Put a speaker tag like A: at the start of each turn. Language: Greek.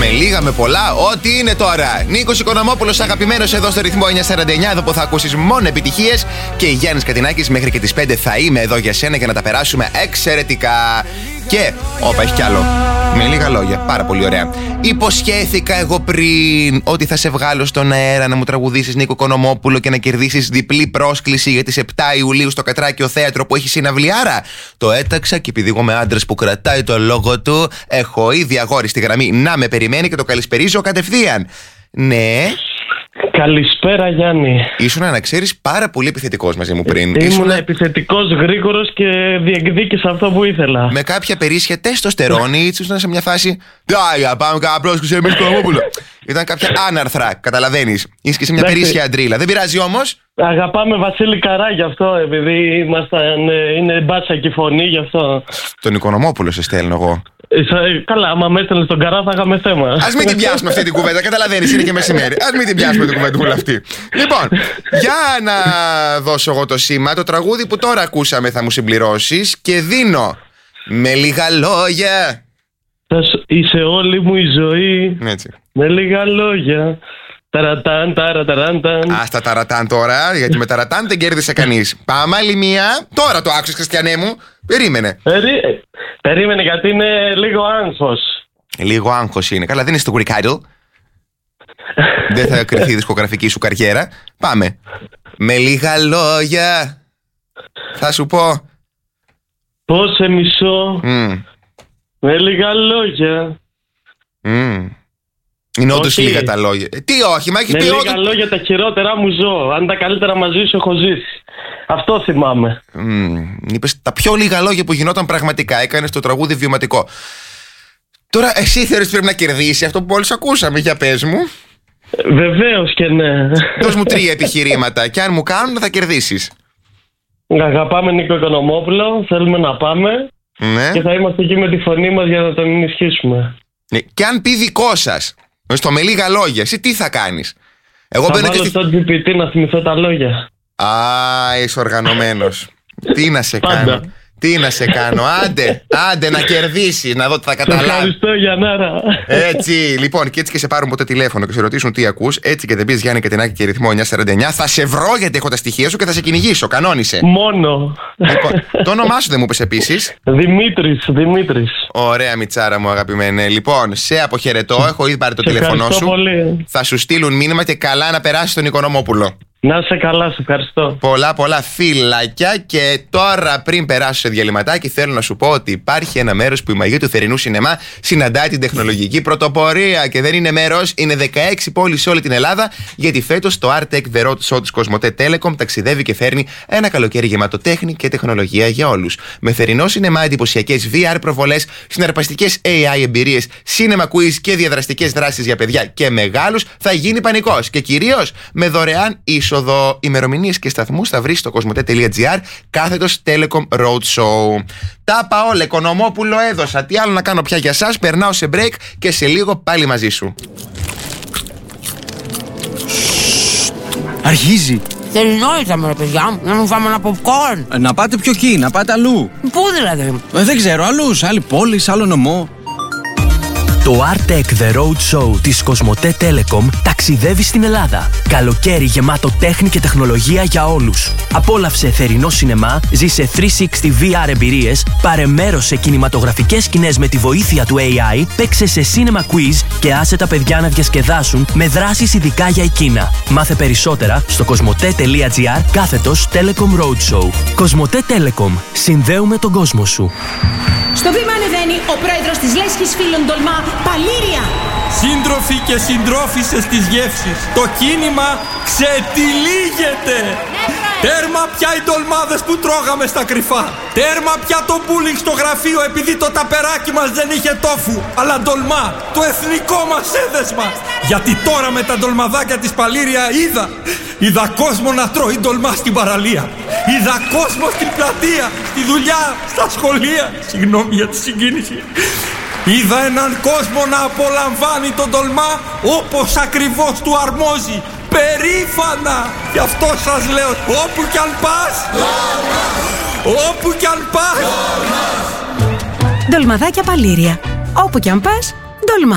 A: λίγα, με πολλά, ό,τι είναι τώρα. Νίκος Οικονομόπουλος, αγαπημένος εδώ στο ρυθμό 949, εδώ που θα ακούσεις μόνο επιτυχίες. Και Γιάννης Κατινάκης, μέχρι και τις 5 θα είμαι εδώ για σένα για να τα περάσουμε εξαιρετικά. Και, όπα, έχει κι άλλο. Με λίγα λόγια, πάρα πολύ ωραία. Υποσχέθηκα εγώ πριν ότι θα σε βγάλω στον αέρα να μου τραγουδήσεις, Νίκο Οικονομόπουλο, και να κερδίσεις διπλή πρόσκληση για τις 7 Ιουλίου στο Κατράκιο Θέατρο που έχει συναυλιάρα. Το έταξα και επειδή εγώ είμαι άντρας που κρατάει το λόγο του, έχω ήδη αγόρι στη γραμμή να με περιμένει και το καλησπερίζω κατευθείαν. Ναι.
B: Καλησπέρα, Γιάννη.
A: Ήσουν, να ξέρεις, πάρα πολύ επιθετικός μαζί μου πριν.
B: Ήμουν επιθετικός, γρήγορος και διεκδίκησα αυτό που ήθελα.
A: Με κάποια περίσσια τεστοστερόνη, ήσουν σε μια φάση. Τάγια, πάμε κάνα πρόσκληση, εμείς Οικονομόπουλο. Ήταν κάποια άναρθρα, καταλαβαίνεις. Είσαι και σε μια περίσσια αντρίλα. Δεν πειράζει όμως.
B: Αγαπάμε Βασίλη Καρά γι' αυτό, επειδή είναι μπάτσα και φωνή γι' αυτό.
A: Τον Οικονομόπουλο σε στέλνω εγώ.
B: Καλά, άμα με έστελνε στον Καρά θα είχαμε θέμα.
A: Ας μην την πιάσουμε αυτή την κουβέντα, καταλαβαίνεις, είναι και μεσημέρι. Ας μην την πιάσουμε την κουβέντα όλη αυτή. Λοιπόν, για να δώσω εγώ το σήμα, το τραγούδι που τώρα ακούσαμε θα μου συμπληρώσεις και δίνω με λίγα λόγια.
B: Είσαι όλη μου η ζωή.
A: Έτσι.
B: Με λίγα λόγια. Ταρατάν, ταραταράνταν.
A: Άστα ταρατάν τώρα, γιατί με ταρατάν δεν κέρδισε κανείς. Πάμε άλλη μία. Τώρα το άκουσες, Χριστιανέ μου. Περίμενε.
B: Περίμενε, γιατί είναι λίγο άγχος.
A: Λίγο άγχος είναι. Καλά, δεν είναι στο Greek Idol. Δεν θα κρυθεί η δισκογραφική σου καριέρα. Πάμε. Με λίγα λόγια θα σου πω
B: πώς σε μισώ. Με λίγα λόγια.
A: Είναι όντως λίγα τα λόγια. Τι όχι, μα έχεις πει.
B: Με λίγα λόγια τα χειρότερα μου ζω. Αν τα καλύτερα μαζί σου έχω ζήσει. Αυτό θυμάμαι.
A: Είπες τα πιο λίγα λόγια που γινόταν πραγματικά. Έκανες το τραγούδι βιωματικό. Τώρα εσύ θεωρείς πρέπει να κερδίσει αυτό που μόλις ακούσαμε. Για πες μου.
B: Βεβαίως και ναι.
A: Δώσ' μου 3 επιχειρήματα. Και αν μου κάνουν θα κερδίσεις.
B: Αγαπάμε Νίκο Οικονομόπουλο. Θέλουμε να πάμε.
A: Ναι.
B: Και θα είμαστε εκεί με τη φωνή μας για να τον ενισχύσουμε.
A: Και αν πει δικό σας, στο με λίγα λόγια, εσύ τι θα κάνεις?
B: Εγώ θα βάλω στο GPT να θυμηθώ τα λόγια.
A: Είσαι οργανωμένος. Τι να σε κάνω. Τι να σε κάνω, άντε να κερδίσει, να δω τι θα καταλάβει.
B: Ευχαριστώ, Γιαννάρα.
A: Έτσι, λοιπόν, και έτσι και σε πάρουν ποτέ τηλέφωνο και σε ρωτήσουν τι ακούς, έτσι και δεν πεις Γιάννη Κατινάκη και ρυθμό 949, θα σε βρω γιατί έχω τα στοιχεία σου και θα σε κυνηγήσω. Κανόνισε.
B: Μόνο.
A: Λοιπόν, το όνομά σου δεν μου είπες επίσης?
B: Δημήτρης.
A: Ωραία, μιτσάρα μου, αγαπημένε. Λοιπόν, σε αποχαιρετώ, έχω ήδη πάρει το τηλέφωνό σου.
B: Πολύ.
A: Θα σου στείλουν μήνυμα και καλά να περάσει τον Οικονομόπουλο.
B: Να είσαι καλά, σε ευχαριστώ.
A: Πολλά φιλάκια. Και τώρα, πριν περάσω σε διαλυματάκι, θέλω να σου πω ότι υπάρχει ένα μέρος που η μαγεία του θερινού σινεμά συναντάει την τεχνολογική πρωτοπορία. Και δεν είναι μέρος, είναι 16 πόλεις σε όλη την Ελλάδα. Γιατί φέτος το Art Tech The Road Show της Κοσμοτέ Telecom ταξιδεύει και φέρνει ένα καλοκαίρι γεμάτο τέχνη και τεχνολογία για όλους. Με θερινό σινεμά, εντυπωσιακές VR προβολές, συναρπαστικές AI εμπειρίες, cinema quiz και διαδραστικές δράσεις για παιδιά και μεγάλους, θα γίνει πανικός. Και κυρίως με δωρεάν είσοδο. Ημερομηνίες και σταθμούς θα βρεις στο κοσμοτέ.gr / Telecom Road Show. Τα πάω όλα, Οικονομόπουλο έδωσα. Τι άλλο να κάνω πια για σας? Περνάω σε break και σε λίγο πάλι μαζί σου.
C: Αρχίζει.
D: Θερινό ήρθαμε, ρε παιδιά, να μην φάμε ένα popcorn.
C: Να πάτε πιο εκεί, να πάτε αλλού.
D: Πού δηλαδή?
C: Δεν ξέρω, αλλού, σε άλλη πόλη, σε άλλο νομό.
E: Το Art Tech The Road Show της Κοσμοτέ Telecom ταξιδεύει στην Ελλάδα. Καλοκαίρι γεμάτο τέχνη και τεχνολογία για όλους. Απόλαυσε θερινό σινεμά, ζήσε 360 VR εμπειρίες, πάρε μέρος σε κινηματογραφικές σκηνές με τη βοήθεια του AI, παίξε σε cinema quiz και άσε τα παιδιά να διασκεδάσουν με δράσεις ειδικά για εκείνα. Μάθε περισσότερα στο κοσμοτέ.gr / Telecom Road Show. Κοσμοτέ Telecom. Συνδέουμε τον κόσμο σου.
F: Στο βήμα ανεβαίνει ο πρόεδρος της Λέσχης Φίλων Τολμά, Παλήρια.
G: Σύντροφοι και συντρόφισσες της γεύσης, το κίνημα ξετυλίγεται. Τέρμα πια οι ντολμάδες που τρώγαμε στα κρυφά. Τέρμα πια το μπούλινγκ στο γραφείο επειδή το ταπεράκι μας δεν είχε τόφου. Αλλά ντολμά, το εθνικό μας έδεσμα. Γιατί τώρα με τα ντολμαδάκια της Παλήρια είδα κόσμο να τρώει ντολμά στην παραλία. Είδα κόσμο στην πλατεία, στη δουλειά, στα σχολεία. Συγγνώμη για τη συγκίνηση. Είδα έναν κόσμο να απολαμβάνει τον ντολμά όπως ακριβώς του αρμόζει. Περήφανα! Γι' αυτό σας λέω, όπου κι αν πας, όπου κι αν πας.
F: Ντολμαδάκια Παλήρια. Όπου κι αν πας, ντολμά.